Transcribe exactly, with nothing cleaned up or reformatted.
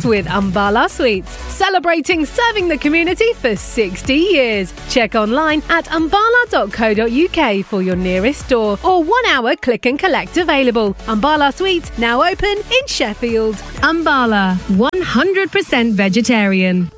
with Umbala Sweets, celebrating serving the community for sixty years. Check online at umbala dot co dot uk for your nearest store or one hour click and collect available. Umbala Sweets now open in Sheffield. Umbala, one hundred percent vegetarian.